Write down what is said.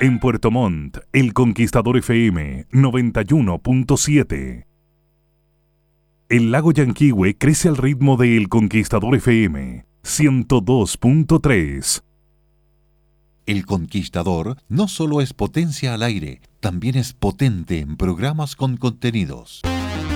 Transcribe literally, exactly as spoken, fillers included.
En Puerto Montt, El Conquistador F M noventa y uno punto siete. El lago Yanquihue crece al ritmo de El Conquistador F M ciento dos punto tres. El Conquistador no solo es potencia al aire, también es potente en programas con contenidos.